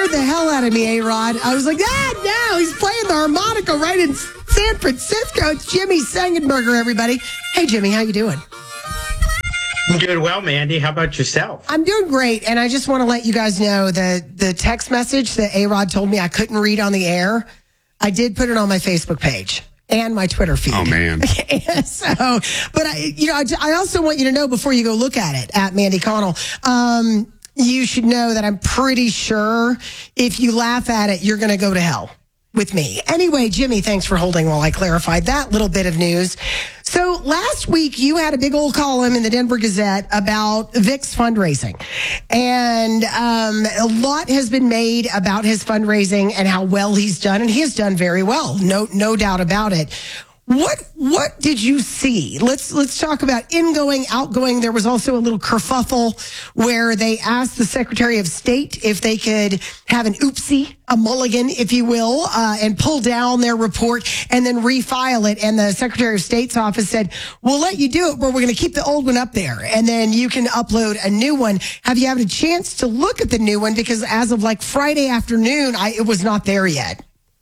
scared the hell out of me, A-Rod. I was like, no, he's playing the harmonica right in San Francisco. It's Jimmy Sengenberger, everybody. Hey, Jimmy, how you doing? I'm doing well, Mandy. How about yourself? I'm doing great, and I just want to let you guys know that the text message that A-Rod told me I couldn't read on the air, I did put it on my Facebook page and my Twitter feed. Oh, man. But I also want you to know before you go look at it, at Mandy Connell, you should know that I'm pretty sure if you laugh at it, you're going to go to hell with me. Anyway, Jimmy, thanks for holding while I clarified that little bit of news. So last week, you had a big old column in the Denver Gazette about Vic's fundraising. And a lot has been made about his fundraising and how well he's done. And he has done very well. No doubt about it. What did you see? Let's talk about ingoing, outgoing. There was also a little kerfuffle where they asked the Secretary of State if they could have an oopsie, a mulligan, if you will, and pull down their report and then refile it. And the Secretary of State's office said, we'll let you do it, but we're going to keep the old one up there. And then you can upload a new one. Have you had a chance to look at the new one? Because as of like Friday afternoon, it was not there yet.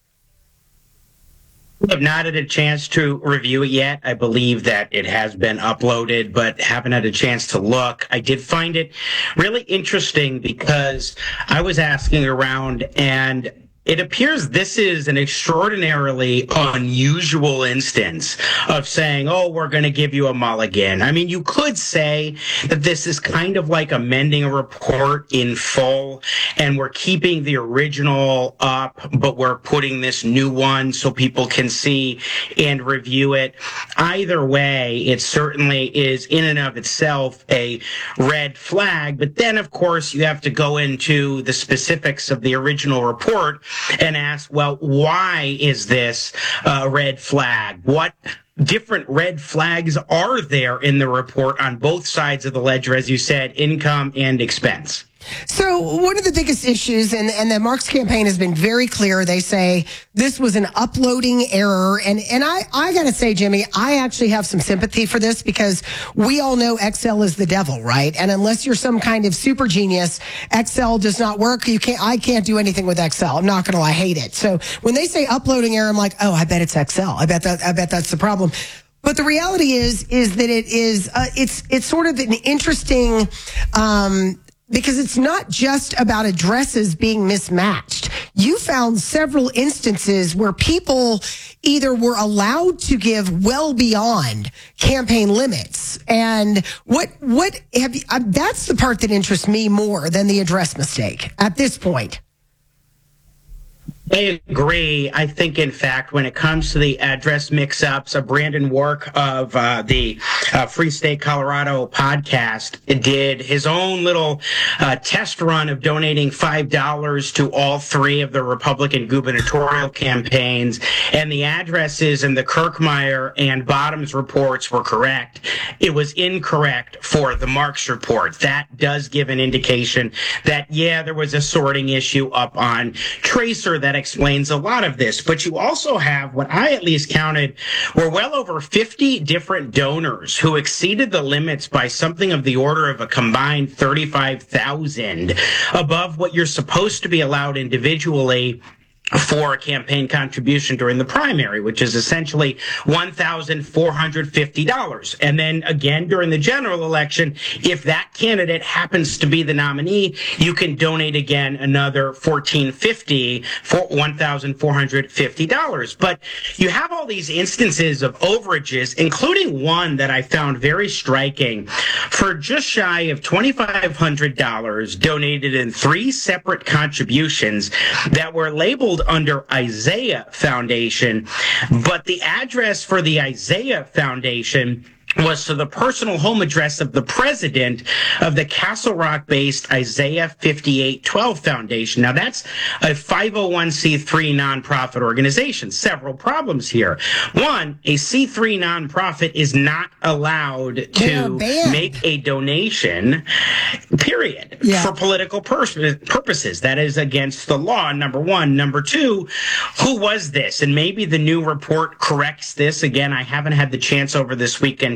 I have not had a chance to review it yet. I believe that it has been uploaded, but haven't had a chance to look. I did find it really interesting because I was asking around, and it appears this is an extraordinarily unusual instance of saying, oh, we're going to give you a mulligan. I mean, you could say that this is kind of like amending a report in full, and we're keeping the original up, but we're putting this new one so people can see and review it. Either way, it certainly is in and of itself a red flag. But then, of course, you have to go into the specifics of the original report and ask, well, why is this a red flag? What different red flags are there in the report on both sides of the ledger, as you said, income and expense? So one of the biggest issues, and the Marks campaign has been very clear, they say this was an uploading error. And I got to say, Jimmy, I actually have some sympathy for this because we all know Excel is the devil, right? And unless you're some kind of super genius, Excel does not work. I can't do anything with Excel. I'm not going to lie, I hate it. So when they say uploading error, I'm like, oh, I bet it's Excel. I bet that's the problem. But the reality is that it is, it's sort of an interesting, because it's not just about addresses being mismatched. You found several instances where people either were allowed to give well beyond campaign limits. And that's the part that interests me more than the address mistake at this point. I agree. I think, in fact, when it comes to the address mix-ups, Brandon Work of the Free State Colorado podcast did his own little test run of donating $5 to all three of the Republican gubernatorial campaigns, and the addresses in the Kirkmeyer and Bottoms reports were correct. It was incorrect for the Marks report. That does give an indication that, yeah, there was a sorting issue up on Tracer that explains a lot of this. But you also have what I at least counted were well over 50 different donors who exceeded the limits by something of the order of a combined 35,000 above what you're supposed to be allowed individually for a campaign contribution during the primary, which is essentially $1,450. And then again, during the general election, if that candidate happens to be the nominee, you can donate again another $1,450 for $1,450. But you have all these instances of overages, including one that I found very striking for just shy of $2,500 donated in 3 separate contributions that were labeled under Isaiah Foundation, but the address for the Isaiah Foundation was to the personal home address of the president of the Castle Rock-based Isaiah 5812 Foundation. Now, that's a 501c3 nonprofit organization. Several problems here. One, a C3 nonprofit is not allowed to make a donation, period, for political purposes. That is against the law, number one. Number two, who was this? And maybe the new report corrects this. Again, I haven't had the chance over this weekend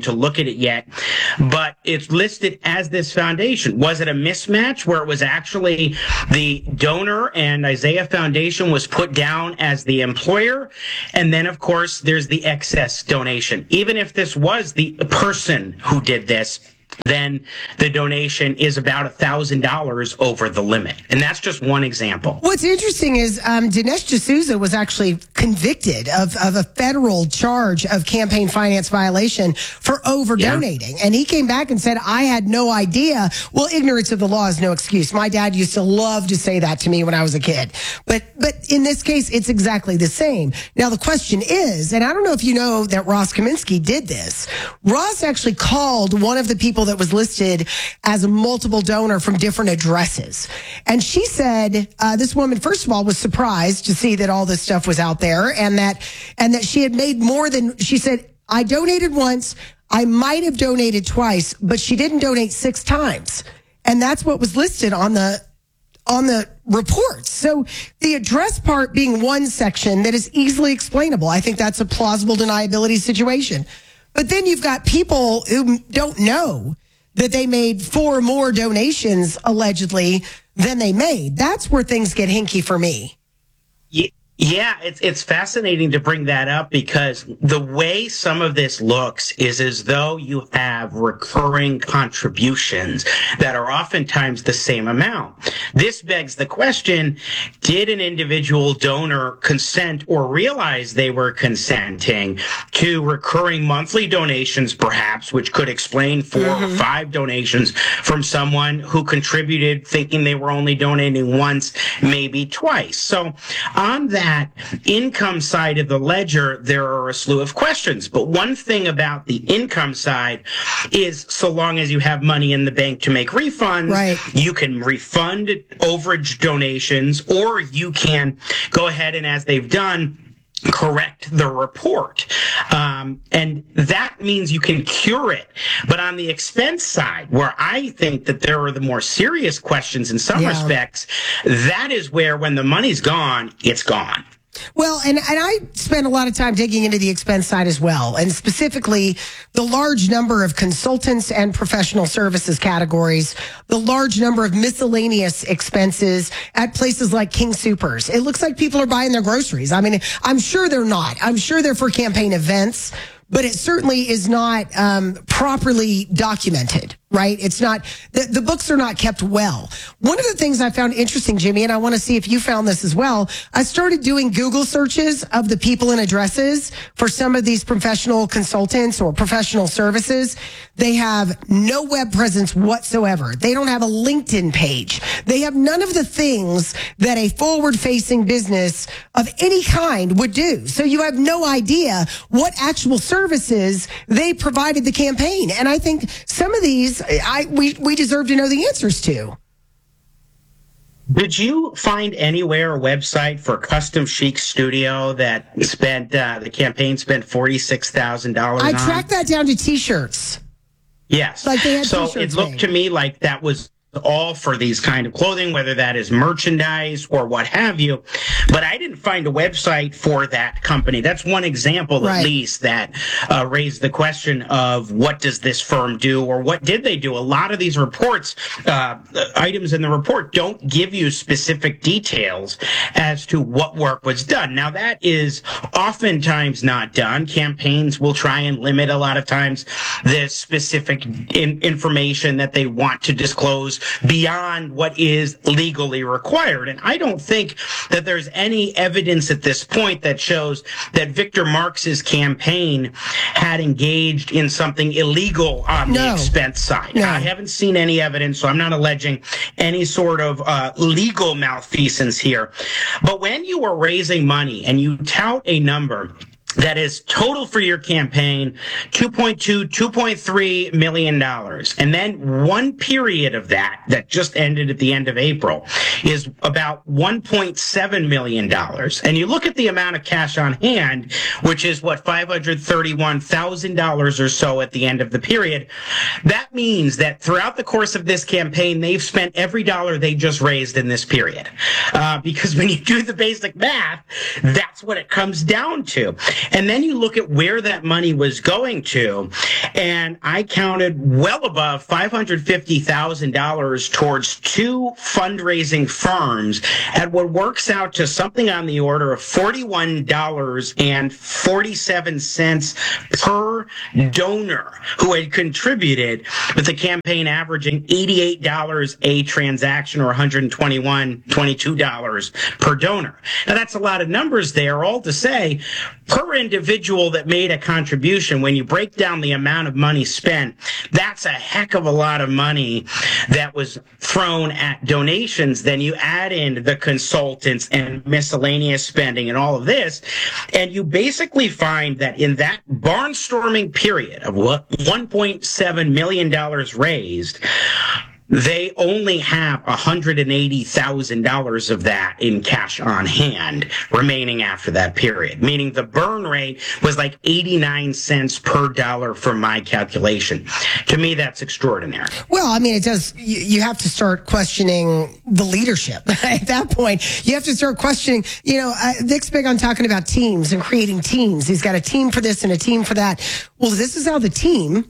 to look at it yet, but it's listed as this foundation. Was it a mismatch where it was actually the donor and Isaiah Foundation was put down as the employer? And then, of course, there's the excess donation. Even if this was the person who did this, then the donation is about $1,000 over the limit. And that's just one example. What's interesting is Dinesh D'Souza was actually convicted of a federal charge of campaign finance violation for over donating. And he came back and said, I had no idea. Well, ignorance of the law is no excuse. My dad used to love to say that to me when I was a kid. But in this case, it's exactly the same. Now, the question is, and I don't know if you know that Ross Kaminsky did this. Ross actually called one of the people that was listed as a multiple donor from different addresses. And she said, this woman, first of all, was surprised to see that all this stuff was out there and that she had made more than, she said, I donated once. I might have donated twice, but she didn't donate 6 times. And that's what was listed on the report. So the address part being one section that is easily explainable. I think that's a plausible deniability situation. But then you've got people who don't know that they made 4 more donations, allegedly, than they made. That's where things get hinky for me. Yeah, it's fascinating to bring that up because the way some of this looks is as though you have recurring contributions that are oftentimes the same amount. This begs the question, did an individual donor consent or realize they were consenting to recurring monthly donations, perhaps, which could explain 4 or 5 donations from someone who contributed thinking they were only donating once, maybe twice. So on that income side of the ledger, there are a slew of questions. But one thing about the income side is so long as you have money in the bank to make refunds, right, you can refund overage donations, or you can go ahead and, as they've done, correct the report. And that means you can cure it. But on the expense side, where I think that there are the more serious questions in some respects, that is where when the money's gone, it's gone. Well, and I spend a lot of time digging into the expense side as well, and specifically the large number of consultants and professional services categories, the large number of miscellaneous expenses at places like King Soopers. It looks like people are buying their groceries. I mean, I'm sure they're not. I'm sure they're for campaign events, but it certainly is not properly documented, right? It's not, the books are not kept well. One of the things I found interesting, Jimmy, and I want to see if you found this as well, I started doing Google searches of the people and addresses for some of these professional consultants or professional services. They have no web presence whatsoever. They don't have a LinkedIn page. They have none of the things that a forward-facing business of any kind would do. So you have no idea what actual services they provided the campaign. And I think some of these we deserve to know the answers to. Did you find anywhere a website for Custom Chic Studio that spent the campaign spent $46,000? I tracked that down to T-shirts. Yes. Like they had so T-shirts it looked made. to me like that was all for these kind of clothing, whether that is merchandise or what have you. But I didn't find a website for that company. That's one example, at least, that raised the question of what does this firm do, or what did they do? A lot of these reports, items in the report, don't give you specific details as to what work was done. Now, that is oftentimes not done. Campaigns will try and limit a lot of times the specific information that they want to disclose beyond what is legally required. And I don't think that there's any evidence at this point that shows that Victor Marx's campaign had engaged in something illegal on the expense side. I haven't seen any evidence, so I'm not alleging any sort of legal malfeasance here. But when you are raising money and you tout a number that is total for your campaign, $2.3 million. And then one period of that just ended at the end of April, is about $1.7 million. And you look at the amount of cash on hand, which is what, $531,000 or so at the end of the period. That means that throughout the course of this campaign, they've spent every dollar they just raised in this period. Because when you do the basic math, that's what it comes down to. And then you look at where that money was going to, and I counted well above $550,000 towards two fundraising firms at what works out to something on the order of $41.47 per donor who had contributed, with the campaign averaging $88 a transaction, or $122 per donor. Now, that's a lot of numbers there, all to say, per individual that made a contribution, when you break down the amount of money spent, that's a heck of a lot of money that was thrown at donations. Then you add in the consultants and miscellaneous spending and all of this, and you basically find that in that barnstorming period of $1.7 million raised, they only have $180,000 of that in cash on hand remaining after that period, meaning the burn rate was like 89 cents per dollar from my calculation. To me, that's extraordinary. Well, I mean, it does. You have to start questioning the leadership at that point. You have to start questioning, Vic's big on talking about teams and creating teams. He's got a team for this and a team for that. Well, this is how the team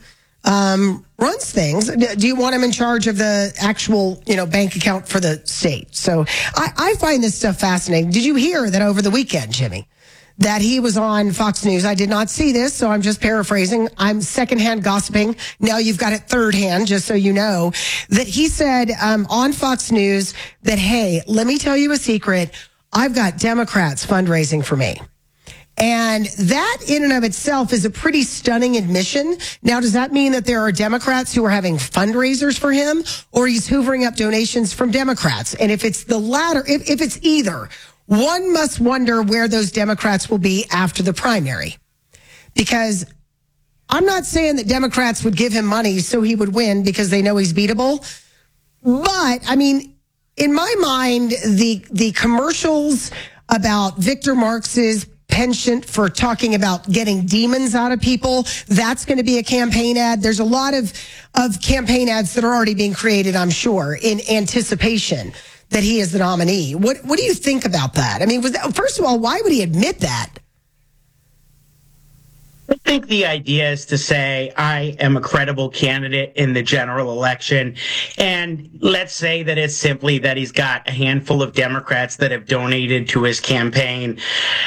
runs things. Do you want him in charge of the actual, bank account for the state? So I find this stuff fascinating. Did you hear that over the weekend, Jimmy, that he was on Fox News? I did not see this, so I'm just paraphrasing. I'm secondhand gossiping. Now you've got it third hand, just so you know, that he said on Fox News that, hey, let me tell you a secret. I've got Democrats fundraising for me. And that in and of itself is a pretty stunning admission. Now, does that mean that there are Democrats who are having fundraisers for him, or he's hoovering up donations from Democrats? And if it's the latter, if it's either, one must wonder where those Democrats will be after the primary. Because I'm not saying that Democrats would give him money so he would win because they know he's beatable. But, I mean, in my mind, the commercials about Victor Marx's penchant for talking about getting demons out of people, that's going to be a campaign ad. There's a lot of campaign ads that are already being created, I'm sure, in anticipation that he is the nominee. What do you think about that? I mean, first of all, why would he admit that? I think the idea is to say, I am a credible candidate in the general election. And let's say that it's simply that he's got a handful of Democrats that have donated to his campaign.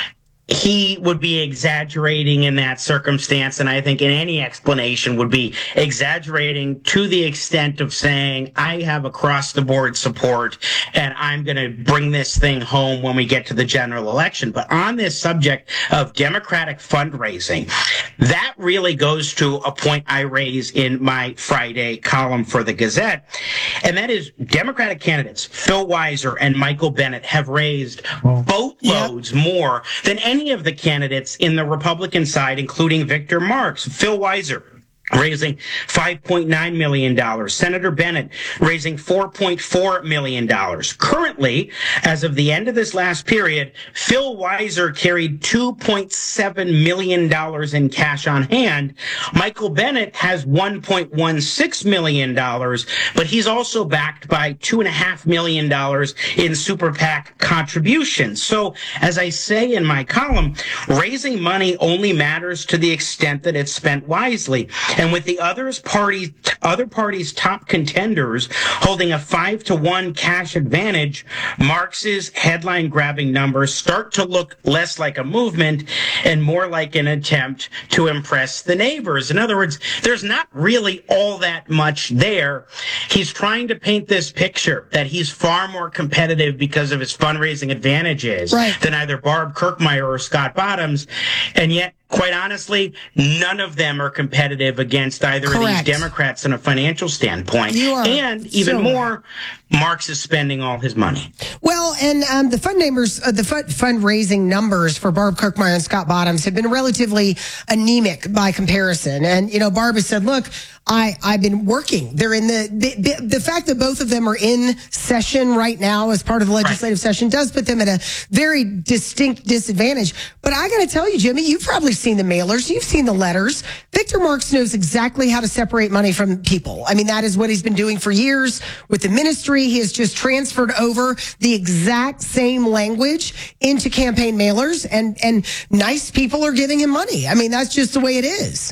He would be exaggerating in that circumstance, and I think in any explanation would be exaggerating to the extent of saying, I have across-the-board support, and I'm going to bring this thing home when we get to the general election. But on this subject of Democratic fundraising, that really goes to a point I raise in my Friday column for the Gazette, and that is Democratic candidates Phil Weiser and Michael Bennet have raised boatloads more than any of the candidates in the Republican side, including Victor Marx. Phil Weiser raising $5.9 million. Senator Bennet raising $4.4 million. Currently, as of the end of this last period, Phil Weiser carried $2.7 million in cash on hand. Michael Bennet has $1.16 million, but he's also backed by $2.5 million in super PAC contributions. So, as I say in my column, raising money only matters to the extent that it's spent wisely. And with the other parties' top contenders holding a 5-to-1 cash advantage, Marx's headline-grabbing numbers start to look less like a movement and more like an attempt to impress the neighbors. In other words, there's not really all that much there. He's trying to paint this picture that he's far more competitive because of his fundraising advantages than either Barb Kirkmeyer or Scott Bottoms, and yet, quite honestly, none of them are competitive against either of these Democrats in a financial standpoint. And even more, Marx is spending all his money. Well, and the fundraising numbers for Barb Kirkmeyer and Scott Bottoms have been relatively anemic by comparison. And, Barb has said, look, I've been working. They're in the fact that both of them are in session right now as part of the legislative session does put them at a very distinct disadvantage. But I got to tell you, Jimmy, you've probably seen the mailers. You've seen the letters. Victor Marks knows exactly how to separate money from people. I mean, that is what he's been doing for years with the ministry. He has just transferred over the exact same language into campaign mailers, and nice people are giving him money. I mean, that's just the way it is.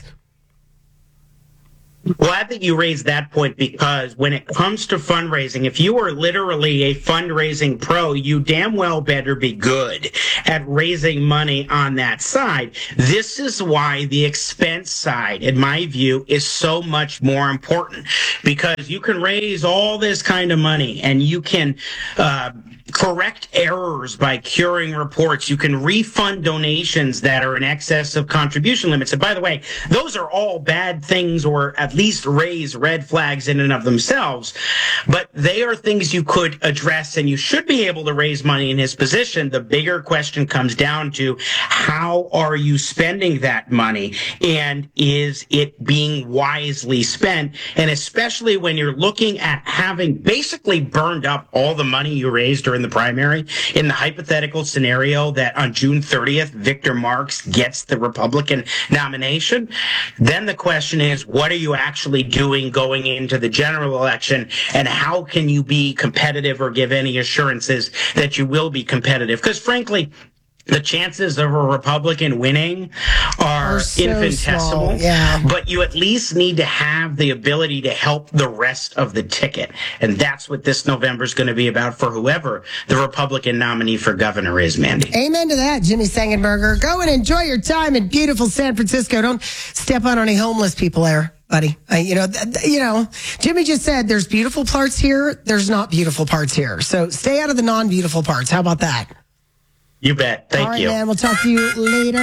Glad that you raised that point, because when it comes to fundraising, if you are literally a fundraising pro, you damn well better be good at raising money on that side. This is why the expense side, in my view, is so much more important, because you can raise all this kind of money and you can correct errors by curing reports. You can refund donations that are in excess of contribution limits. And by the way, those are all bad things, or at least raise red flags in and of themselves. But they are things you could address, and you should be able to raise money in his position. The bigger question comes down to, how are you spending that money? And is it being wisely spent? And especially when you're looking at having basically burned up all the money you raised during the primary, in the hypothetical scenario that on June 30th, Victor Marks gets the Republican nomination, then the question is, what are you actually doing going into the general election, and how can you be competitive or give any assurances that you will be competitive? Because frankly, the chances of a Republican winning are so infinitesimal, yeah. But you at least need to have the ability to help the rest of the ticket. And that's what this November is going to be about for whoever the Republican nominee for governor is, Mandy. Amen to that, Jimmy Sangenberger. Go and enjoy your time in beautiful San Francisco. Don't step on any homeless people there, buddy. Jimmy just said there's beautiful parts here. There's not beautiful parts here. So stay out of the non-beautiful parts. How about that? You bet. Thank you. All right, man. We'll talk to you later.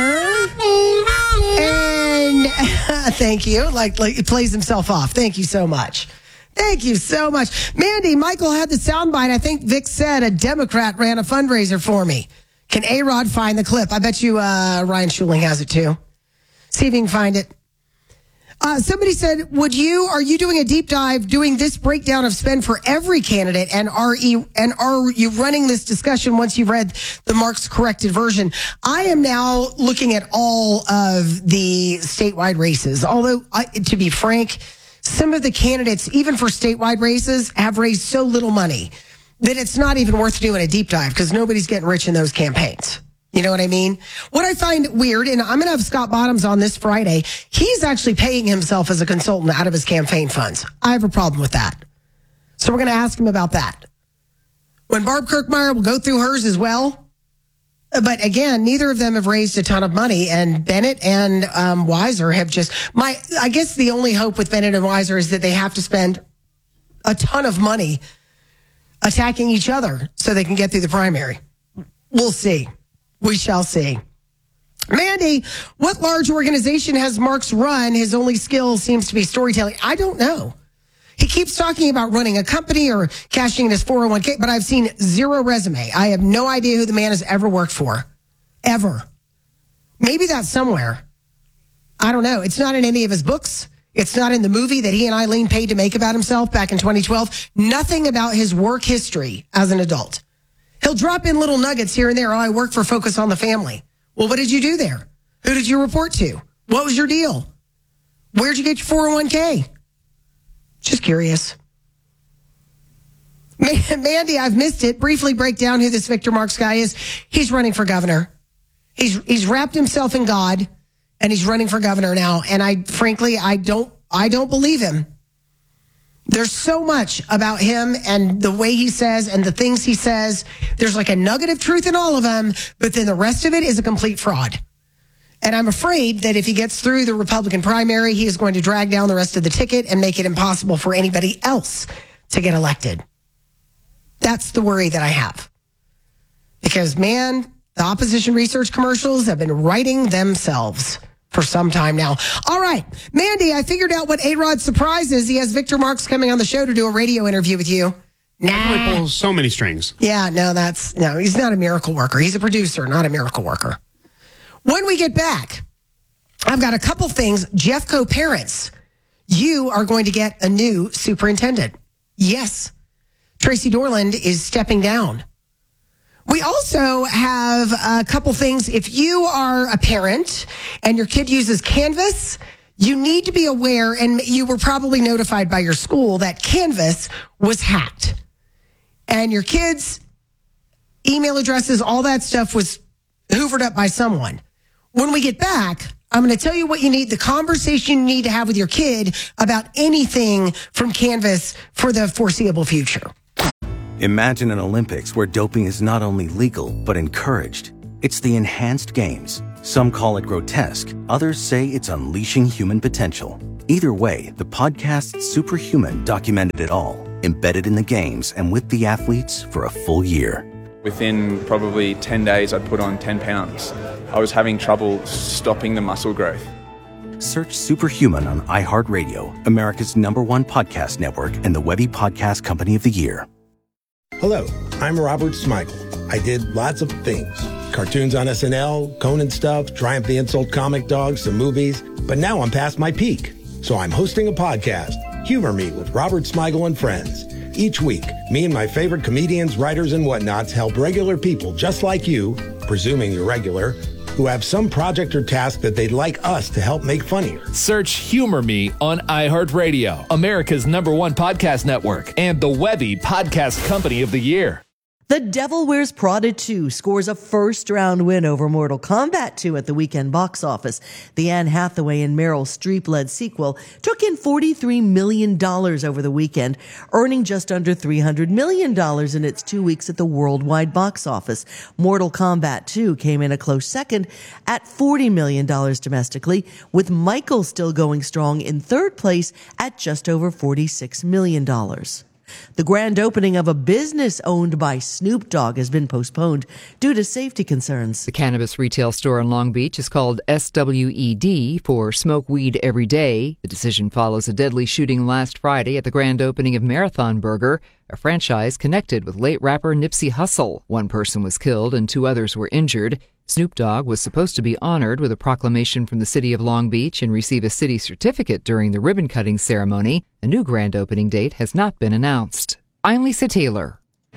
And thank you. Like he plays himself off. Thank you so much. Thank you so much. Mandy, Michael had the soundbite. I think Vic said a Democrat ran a fundraiser for me. Can A-Rod find the clip? I bet you Ryan Schuling has it too. See if you can find it. Somebody said, are you doing a deep dive doing this breakdown of spend for every candidate? And are you running this discussion once you've read the Marks corrected version? I am now looking at all of the statewide races. Although, to be frank, some of the candidates, even for statewide races, have raised so little money that it's not even worth doing a deep dive, because nobody's getting rich in those campaigns. You know what I mean? What I find weird, and I'm going to have Scott Bottoms on this Friday, he's actually paying himself as a consultant out of his campaign funds. I have a problem with that. So we're going to ask him about that. When Barb Kirkmeyer will go through hers as well. But again, neither of them have raised a ton of money, and Bennett and Weiser have just, I guess the only hope with Bennett and Weiser is that they have to spend a ton of money attacking each other so they can get through the primary. We'll see. We shall see. Mandy, what large organization has Marks run? His only skill seems to be storytelling. I don't know. He keeps talking about running a company or cashing in his 401k, but I've seen zero resume. I have no idea who the man has ever worked for. Ever. Maybe that's somewhere. I don't know. It's not in any of his books. It's not in the movie that he and Eileen paid to make about himself back in 2012. Nothing about his work history as an adult. He'll drop in little nuggets here and there. Oh, I work for Focus on the Family. Well, what did you do there? Who did you report to? What was your deal? Where'd you get your 401k? Just curious. Mandy, I've missed it. Briefly break down who this Victor Marks guy is. He's running for governor. He's wrapped himself in God, and he's running for governor now. And I don't believe him. There's so much about him and the way he says and the things he says. There's like a nugget of truth in all of them, but then the rest of it is a complete fraud. And I'm afraid that if he gets through the Republican primary, he is going to drag down the rest of the ticket and make it impossible for anybody else to get elected. That's the worry that I have. Because, man, the opposition research commercials have been writing themselves for some time now. All right, Mandy, I figured out what A-Rod's surprise is. He has Victor Marks coming on the show to do a radio interview with you. He pulls so many strings. Yeah, no, he's not a miracle worker. He's a producer, not a miracle worker. When we get back, I've got a couple things. Jeffco parents, you are going to get a new superintendent. Yes, Tracy Dorland is stepping down. We also have a couple things. If you are a parent and your kid uses Canvas, you need to be aware, and you were probably notified by your school that Canvas was hacked. And your kids' email addresses, all that stuff was hoovered up by someone. When we get back, I'm going to tell you what you need, the conversation you need to have with your kid about anything from Canvas for the foreseeable future. Imagine an Olympics where doping is not only legal, but encouraged. It's the enhanced games. Some call it grotesque. Others say it's unleashing human potential. Either way, the podcast Superhuman documented it all, embedded in the games and with the athletes for a full year. Within probably 10 days, I'd put on 10 pounds. I was having trouble stopping the muscle growth. Search Superhuman on iHeartRadio, America's #1 podcast network and the Webby Podcast Company of the Year. Hello, I'm Robert Smigel. I did lots of things. Cartoons on SNL, Conan stuff, Triumph the Insult Comic Dog, some movies. But now I'm past my peak. So I'm hosting a podcast, Humor Me with Robert Smigel and Friends. Each week, me and my favorite comedians, writers, and whatnots help regular people just like you, presuming you're regular, who have some project or task that they'd like us to help make funnier. Search Humor Me on iHeartRadio, America's #1 podcast network, and the Webby Podcast Company of the Year. The Devil Wears Prada 2 scores a first-round win over Mortal Kombat 2 at the weekend box office. The Anne Hathaway and Meryl Streep-led sequel took in $43 million over the weekend, earning just under $300 million in its 2 weeks at the worldwide box office. Mortal Kombat 2 came in a close second at $40 million domestically, with Michael still going strong in third place at just over $46 million. The grand opening of a business owned by Snoop Dogg has been postponed due to safety concerns. The cannabis retail store in Long Beach is called SWED for Smoke Weed Every Day. The decision follows a deadly shooting last Friday at the grand opening of Marathon Burger, a franchise connected with late rapper Nipsey Hussle. One person was killed and 2 others were injured. Snoop Dogg was supposed to be honored with a proclamation from the city of Long Beach and receive a city certificate during the ribbon-cutting ceremony. A new grand opening date has not been announced. I'm Lisa Taylor.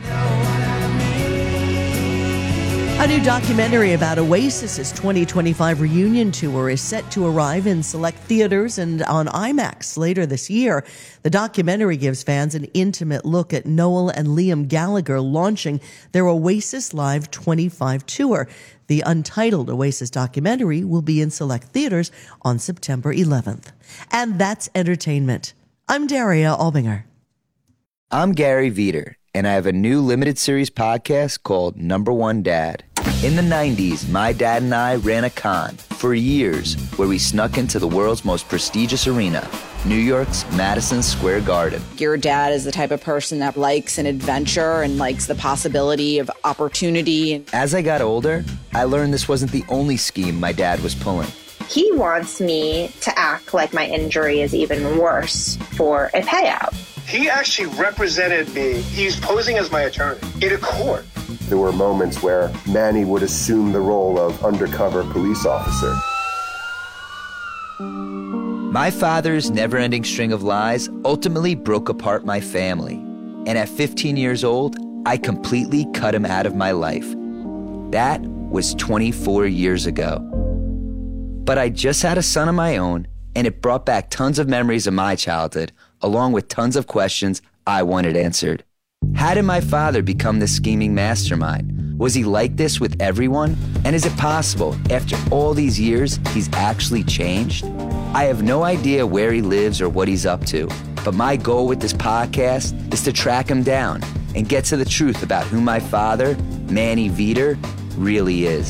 A new documentary about Oasis's 2025 reunion tour is set to arrive in select theaters and on IMAX later this year. The documentary gives fans an intimate look at Noel and Liam Gallagher launching their Oasis Live 25 tour. The untitled Oasis documentary will be in select theaters on September 11th. And that's entertainment. I'm Daria Albinger. I'm Gary Veter, and I have a new limited series podcast called Number One Dad. In the 90s, my dad and I ran a con for years where we snuck into the world's most prestigious arena, New York's Madison Square Garden. Your dad is the type of person that likes an adventure and likes the possibility of opportunity. As I got older, I learned this wasn't the only scheme my dad was pulling. He wants me to act like my injury is even worse for a payout. He actually represented me. He's posing as my attorney in a court. There were moments where Manny would assume the role of undercover police officer. My father's never-ending string of lies ultimately broke apart my family. And at 15 years old, I completely cut him out of my life. That was 24 years ago. But I just had a son of my own, and it brought back tons of memories of my childhood, along with tons of questions I wanted answered. How did my father become this scheming mastermind? Was he like this with everyone? And is it possible, after all these years, he's actually changed? I have no idea where he lives or what he's up to, but my goal with this podcast is to track him down and get to the truth about who my father, Manny Veter, really is.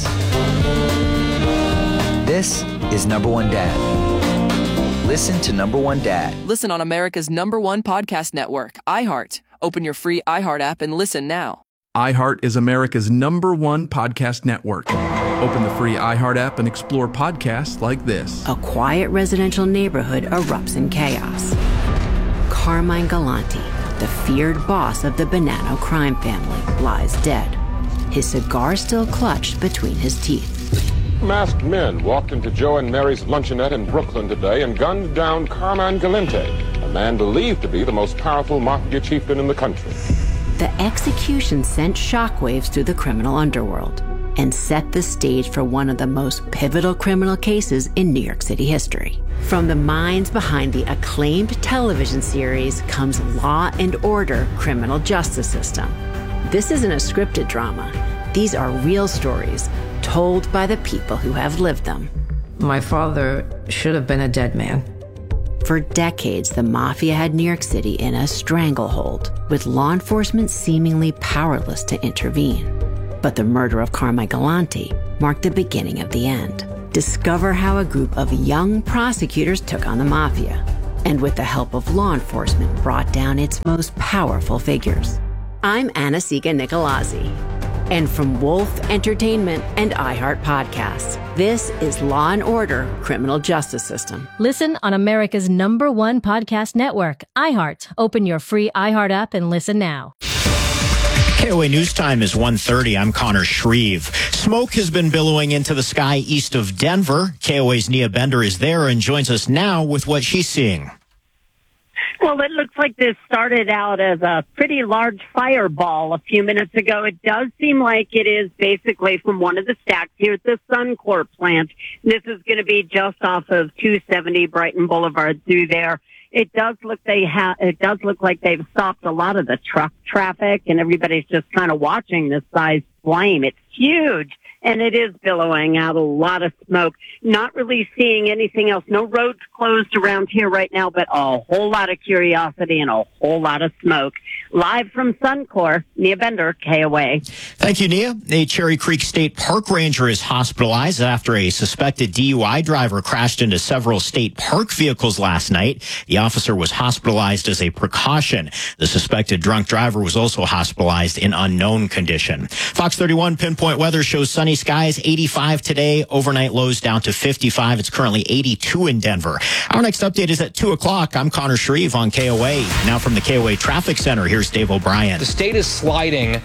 This is Number One Dad. Listen to Number One Dad. Listen on America's #1 podcast network, iHeart. Open your free iHeart app and listen now. iHeart is America's #1 podcast network. Open the free iHeart app and explore podcasts like this. A quiet residential neighborhood erupts in chaos. Carmine Galante, the feared boss of the Bonanno crime family, lies dead, his cigar still clutched between his teeth. Masked men walked into Joe and Mary's luncheonette in Brooklyn today and gunned down Carmine Galante, a man believed to be the most powerful mafia chieftain in the country. The execution sent shockwaves through the criminal underworld and set the stage for one of the most pivotal criminal cases in New York City history. From the minds behind the acclaimed television series comes Law and Order: Criminal Justice System. This isn't a scripted drama. These are real stories told by the people who have lived them. My father should have been a dead man. For decades, the mafia had New York City in a stranglehold, with law enforcement seemingly powerless to intervene. But the murder of Carmine Galante marked the beginning of the end. Discover how a group of young prosecutors took on the mafia, and with the help of law enforcement, brought down its most powerful figures. I'm Anna-Sigga Nicolazzi. And from Wolf Entertainment and iHeart Podcasts, this is Law and Order: Criminal Justice System. Listen on America's #1 podcast network, iHeart. Open your free iHeart app and listen now. KOA News Time is 1:30. I'm Connor Shreve. Smoke has been billowing into the sky east of Denver. KOA's Nia Bender is there and joins us now with what she's seeing. Well, it looks like this started out as a pretty large fireball a few minutes ago. It does seem like it is basically from one of the stacks here at the Suncor plant. This is going to be just off of 270 Brighton Boulevard through there. It does look like they've stopped a lot of the truck traffic, and everybody's just kind of watching this size flame. It's huge. And it is billowing out a lot of smoke. Not really seeing anything else. No roads closed around here right now, but a whole lot of curiosity and a whole lot of smoke. Live from Suncor, Nia Bender, KOA. Thank you, Nia. A Cherry Creek State Park ranger is hospitalized after a suspected DUI driver crashed into several state park vehicles last night. The officer was hospitalized as a precaution. The suspected drunk driver was also hospitalized in unknown condition. Fox 31 pinpoint weather shows sunny skies, 85 today. Overnight lows down to 55. It's currently 82 in Denver. Our next update is at 2 o'clock. I'm Connor Shreve on KOA. Now from the KOA Traffic Center, here's Dave O'Brien. The state is sliding.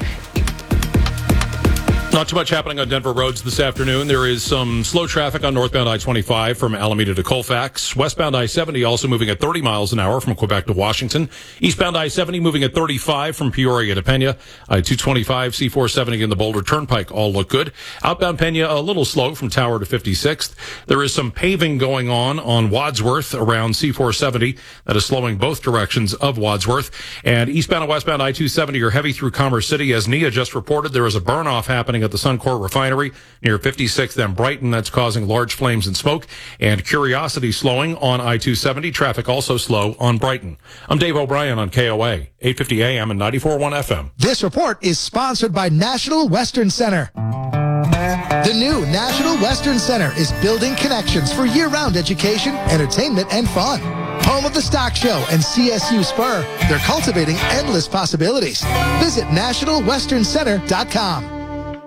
Not too much happening on Denver roads this afternoon. There is some slow traffic on northbound I-25 from Alameda to Colfax. Westbound I-70 also moving at 30 miles an hour from Quebec to Washington. Eastbound I-70 moving at 35 from Peoria to Pena. I-225, C-470 and the Boulder Turnpike all look good. Outbound Pena a little slow from Tower to 56th. There is some paving going on Wadsworth around C-470 that is slowing both directions of Wadsworth. And eastbound and westbound I-270 are heavy through Commerce City. As Nia just reported, there is a burn-off happening at the Suncor refinery near 56th and Brighton. That's causing large flames and smoke. And Curiosity slowing on I-270. Traffic also slow on Brighton. I'm Dave O'Brien on KOA, 850 AM and 94.1 FM. This report is sponsored by National Western Center. The new National Western Center is building connections for year-round education, entertainment, and fun. Home of the Stock Show and CSU Spur, they're cultivating endless possibilities. Visit nationalwesterncenter.com.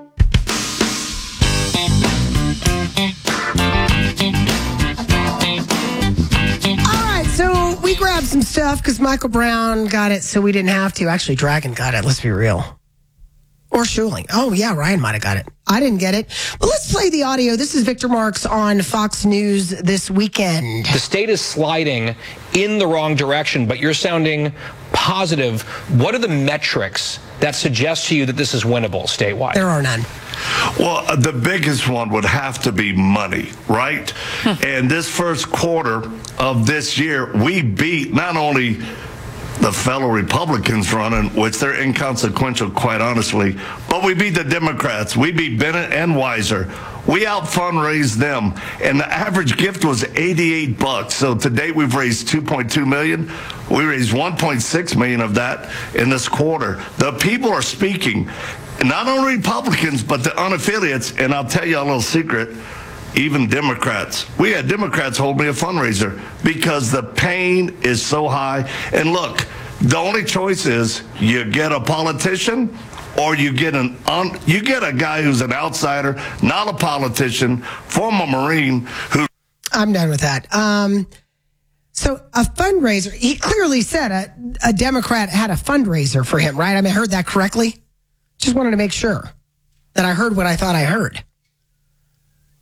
So we grabbed some stuff because Michael Brown got it, so we didn't have to. Actually, Dragon got it. Let's be real. Or Schuling. Oh, yeah, Ryan might have got it. I didn't get it. But let's play the audio. This is Victor Marks on Fox News this weekend. The state is sliding in the wrong direction, but you're sounding positive. What are the metrics that suggest to you that this is winnable statewide? There are none. Well, the biggest one would have to be money, right? And this first quarter of this year, we beat not only the fellow Republicans running, which they're inconsequential, quite honestly, but we beat the Democrats. We beat Bennett and Weiser. We out-fundraised them, and the average gift was $88. So to date, we've raised $2.2 million. We raised $1.6 million of that in this quarter. The people are speaking, not only Republicans, but the unaffiliates, and I'll tell you a little secret, even Democrats. We had Democrats hold me a fundraiser because the pain is so high. And look, the only choice is you get a politician or you get a guy who's an outsider, not a politician, former Marine who... I'm done with that. So a fundraiser, he clearly said a Democrat had a fundraiser for him, right? I mean, I heard that correctly? Just wanted to make sure that I heard what I thought I heard.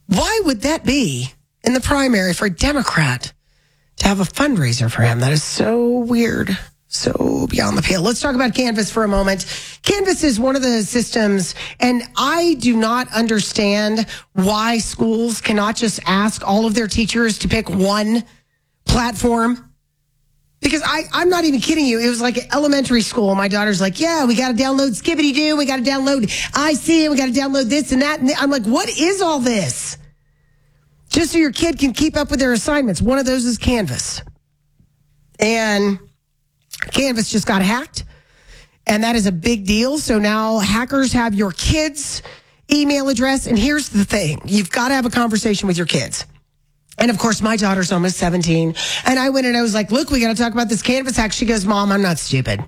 Why would that be in the primary for a Democrat to have a fundraiser for him? That is so weird. So beyond the pale. Let's talk about Canvas for a moment. Canvas is one of the systems, and I do not understand why schools cannot just ask all of their teachers to pick one platform. Because I'm not even kidding you. It was like elementary school. My daughter's like, yeah, we got to download Skibbity Doo. We got to download IC. We got to download this and that. And I'm like, what is all this? Just so your kid can keep up with their assignments. One of those is Canvas. And Canvas just got hacked, and that is a big deal. So now hackers have your kids' email address. And here's the thing. You've got to have a conversation with your kids. And of course, my daughter's almost 17. And I went and I was like, look, we got to talk about this Canvas hack. She goes, Mom, I'm not stupid.